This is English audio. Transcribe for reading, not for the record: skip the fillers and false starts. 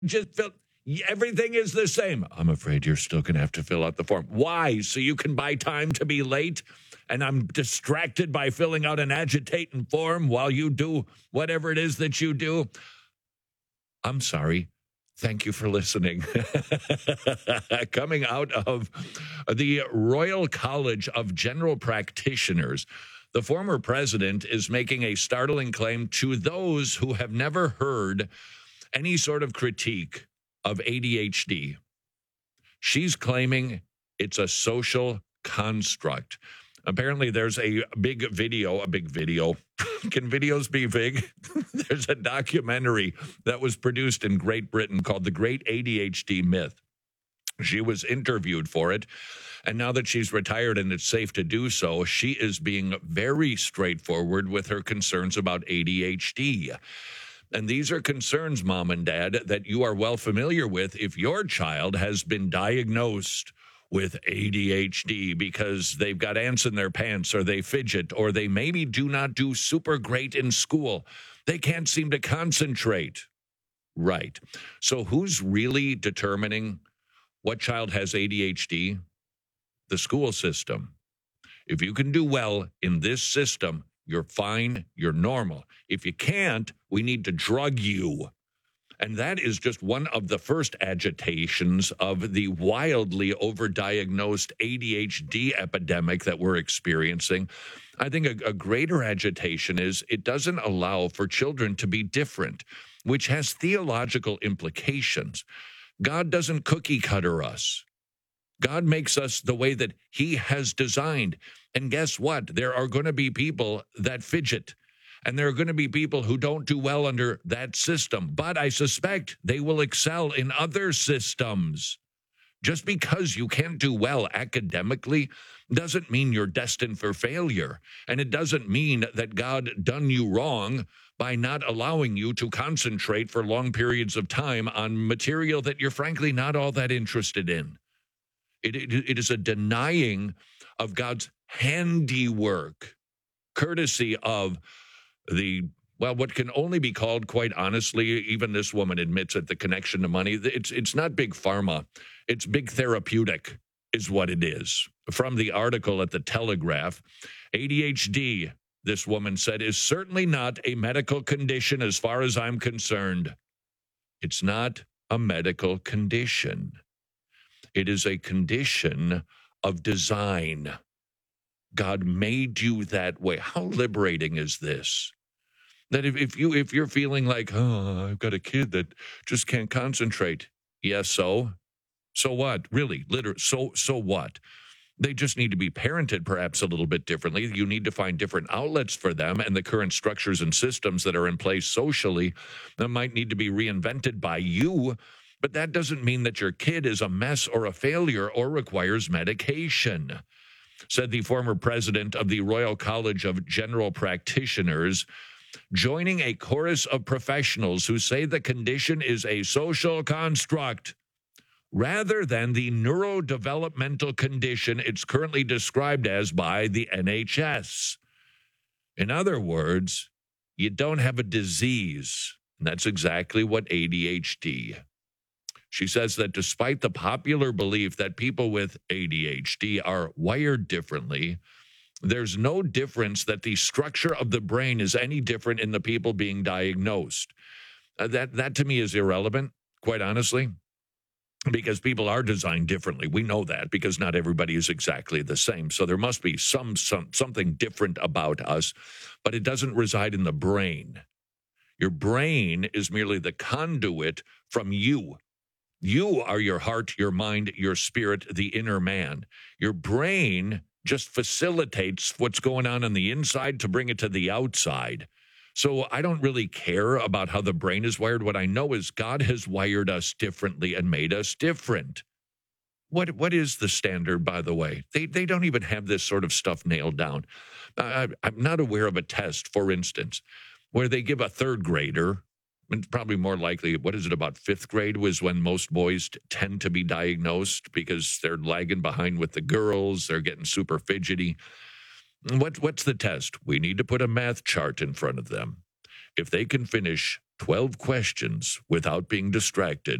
Just fill. Everything is the same. I'm afraid you're still going to have to fill out the form. Why? So you can buy time to be late? And I'm distracted by filling out an agitating form while you do whatever it is that you do? I'm sorry. Thank you for listening. Coming out of the Royal College of General Practitioners, the former president is making a startling claim to those who have never heard any sort of critique of ADHD. She's claiming it's a social construct. Apparently, there's a big video. Can videos be big? There's a documentary that was produced in Great Britain called The Great ADHD Myth. She was interviewed for it, and now that she's retired and it's safe to do so, she is being very straightforward with her concerns about ADHD. And these are concerns, Mom and Dad, that you are well familiar with if your child has been diagnosed with ADHD because they've got ants in their pants, or they fidget, or they maybe do not do super great in school. They can't seem to concentrate. Right. So who's really determining what child has ADHD? The school system. If you can do well in this system, you're fine, you're normal. If you can't, we need to drug you. And that is just one of the first agitations of the wildly overdiagnosed ADHD epidemic that we're experiencing. I think a greater agitation is it doesn't allow for children to be different, which has theological implications. God doesn't cookie cutter us. God makes us the way that he has designed. And guess what? There are going to be people that fidget. And there are going to be people who don't do well under that system. But I suspect they will excel in other systems. Just because you can't do well academically doesn't mean you're destined for failure. And it doesn't mean that God done you wrong by not allowing you to concentrate for long periods of time on material that you're frankly not all that interested in. It is a denying of God's handiwork, courtesy of what can only be called, quite honestly, even this woman admits it, the connection to money. It's not big pharma. It's big therapeutic is what it is. From the article at the Telegraph, ADHD, this woman said, is certainly not a medical condition as far as I'm concerned. It's not a medical condition. It is a condition of design. God made you that way. How liberating is this? That if you're feeling like, oh, I've got a kid that just can't concentrate. Yes, so what? Really, literally, so what? They just need to be parented perhaps a little bit differently. You need to find different outlets for them, and the current structures and systems that are in place socially that might need to be reinvented by you. But that doesn't mean that your kid is a mess or a failure or requires medication, said the former president of the Royal College of General Practitioners, joining a chorus of professionals who say the condition is a social construct rather than the neurodevelopmental condition it's currently described as by the NHS. In other words, you don't have a disease. And that's exactly what ADHD. She says that despite the popular belief that people with ADHD are wired differently, there's no difference that the structure of the brain is any different in the people being diagnosed. That to me is irrelevant, quite honestly, because people are designed differently. We know that because not everybody is exactly the same. So there must be something different about us, but it doesn't reside in the brain. Your brain is merely the conduit from you. You are your heart, your mind, your spirit, the inner man. Your brain just facilitates what's going on the inside to bring it to the outside. So I don't really care about how the brain is wired. What I know is God has wired us differently and made us different. What is the standard, by the way? They don't even have this sort of stuff nailed down. I'm not aware of a test, for instance, where they give a third grader, and probably more likely, what is it, about fifth grade was when most boys tend to be diagnosed because they're lagging behind with the girls, they're getting super fidgety. What's the test? We need to put a math chart in front of them. If they can finish 12 questions without being distracted.